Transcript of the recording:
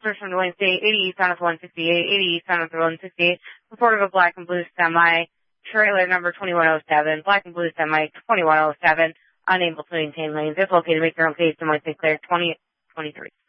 officers from Wayne State, 80 East on 168, 80 East on 168, reported a black and blue semi, trailer number 2107, black and blue semi 2107, unable to maintain lanes. If located, make your own case to Moise St. Clair 2023.